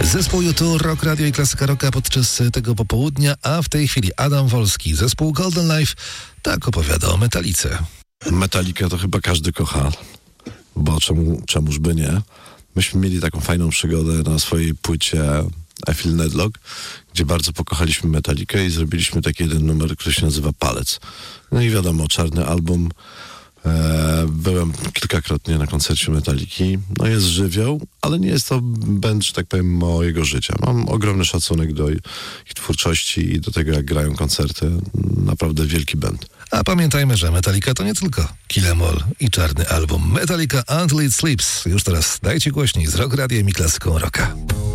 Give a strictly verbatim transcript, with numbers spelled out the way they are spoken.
Zespół U two, Rock Radio i Klasyka Rocka podczas tego popołudnia, a w tej chwili Adam Wolski, zespół Golden Life, tak opowiada o Metalice. Metalikę to chyba każdy kocha, bo czemu, czemuż by nie. Myśmy mieli taką fajną przygodę na swojej płycie I Feel Nedlock, gdzie bardzo pokochaliśmy Metalikę i zrobiliśmy taki jeden numer, który się nazywa Palec. No i wiadomo, czarny album. E, byłem kilkakrotnie na koncercie Metaliki. No jest żywioł, ale nie jest to band, że tak powiem, mojego życia. Mam ogromny szacunek do ich twórczości i do tego, jak grają koncerty. Naprawdę wielki band. A pamiętajmy, że Metallica to nie tylko Kill 'Em All i czarny album. Metallica Until It Sleeps. Już teraz dajcie głośniej z Rock Radiem i Klasyką Rocka.